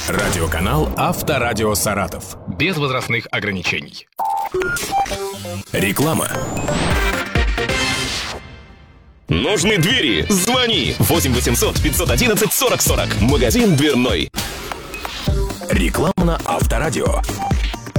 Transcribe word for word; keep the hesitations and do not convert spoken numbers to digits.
Радиоканал Авторадио Саратов. Без возрастных ограничений. Реклама. Нужны двери? Звони! восемь восемьсот пятьсот одиннадцать сорок сорок. Магазин дверной. Реклама на Авторадио.